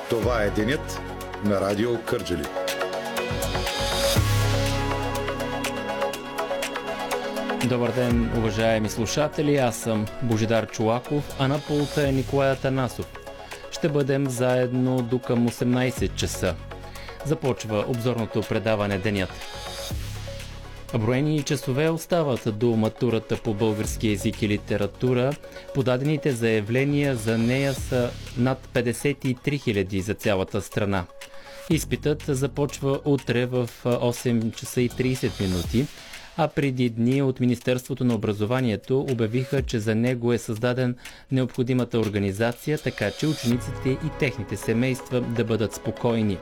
Това е денят на Радио Кърджали. Добър ден, уважаеми слушатели. Аз съм Божидар Чолаков, а на пулта е Николай Атанасов. Ще бъдем заедно до към 18 часа. Започва обзорното предаване Денят. Броени часове остават до матурата по български език и литература. Подадените заявления за нея са над 53 000 за цялата страна. Изпитът започва утре в 8 часа и 30 минути, а преди дни от Министерството на образованието обявиха, че за него е създаден необходимата организация, така че учениците и техните семейства да бъдат спокойни.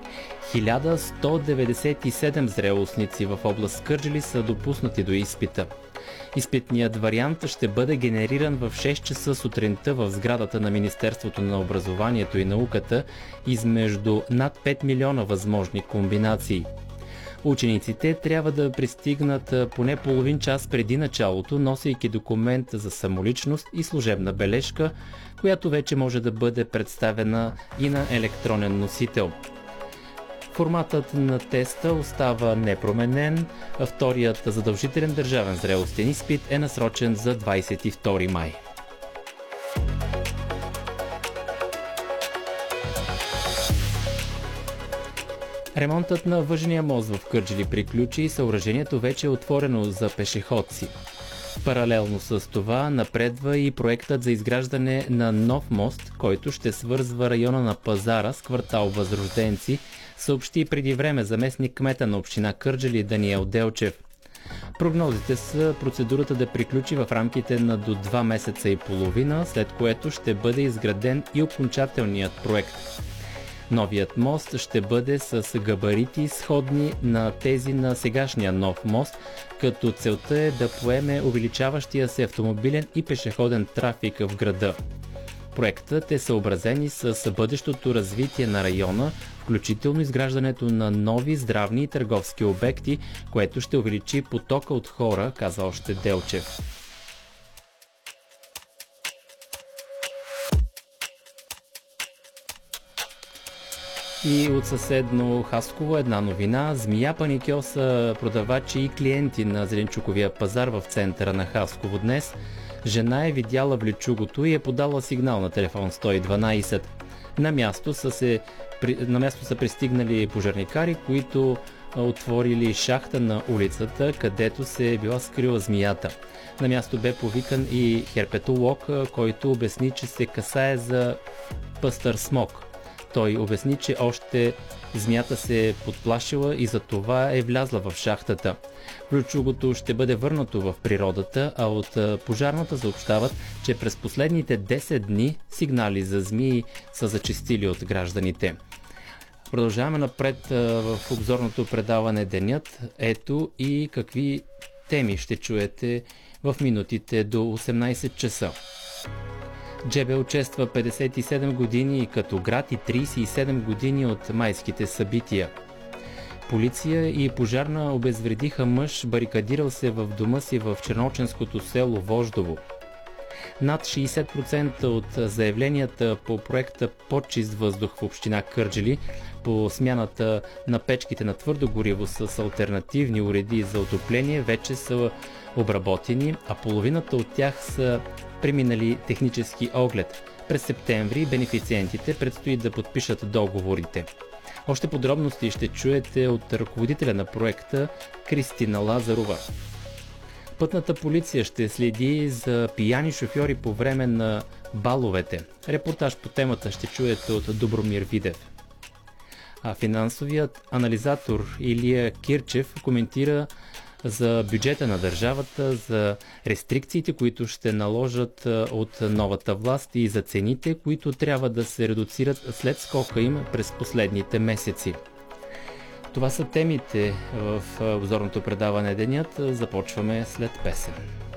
1197 зрелостници в област Кърджали са допуснати до изпита. Изпитният вариант ще бъде генериран в 6 часа сутринта в сградата на Министерството на образованието и науката измежду над 5 милиона възможни комбинации. Учениците трябва да пристигнат поне половин час преди началото, носейки документ за самоличност и служебна бележка, която вече може да бъде представена и на електронен носител. Форматът на теста остава непроменен. Вторият задължителен държавен зрелостен изпит е насрочен за 22 май. Ремонтът на въжения мост в Кърджали приключи и съоръжението вече е отворено за пешеходци. Паралелно с това напредва и проектът за изграждане на нов мост, който ще свързва района на Пазара с квартал Възрожденци, съобщи преди време заместник кмета на община Кърджали Даниел Делчев. Прогнозите са процедурата да приключи в рамките на до 2 месеца и половина, след което ще бъде изграден и окончателният проект. Новият мост ще бъде с габарити сходни на тези на сегашния нов мост, като целта е да поеме увеличаващия се автомобилен и пешеходен трафик в града. Проектът е съобразен и с бъдещото развитие на района, включително изграждането на нови здравни и търговски обекти, което ще увеличи потока от хора, каза още Делчев. И от съседно Хасково една новина. Змия паникьоса продавачи и клиенти на зеленчуковия пазар в центъра на Хасково днес. Жена е видяла влечугото и е подала сигнал на телефон 112. На място са пристигнали пожарникари, които отворили шахта на улицата, където се е била скрила змията. На място бе повикан и херпетолог, който обясни, че се касае за пъстър смок. Той обясни, че още змията се е подплашила и за това е влязла в шахтата. Влечугото ще бъде върнато в природата, а от пожарната съобщават, че през последните 10 дни сигнали за змии са зачестили от гражданите. Продължаваме напред в обзорното предаване Денят. Ето и какви теми ще чуете в минутите до 18 часа. Джебел чества 57 години като град и 37 години от майските събития. Полиция и пожарна обезвредиха мъж, барикадирал се в дома си в черноченското село Вождово. Над 60% от заявленията по проекта По-чист въздух в община Кърджали по смяната на печките на твърдо гориво с алтернативни уреди за отопление вече са обработени, а половината от тях са преминали технически оглед. През септември бенефициентите предстои да подпишат договорите. Още подробности ще чуете от ръководителя на проекта Кристина Лазарова. Пътната полиция ще следи за пияни шофьори по време на баловете. Репортаж по темата ще чуете от Добромир Видев. А финансовият анализатор Илия Кирчев коментира за бюджета на държавата, за рестрикциите, които ще наложат от новата власт и за цените, които трябва да се редуцират след скока им през последните месеци. Това са темите в обзорното предаване Денят. Започваме след песен.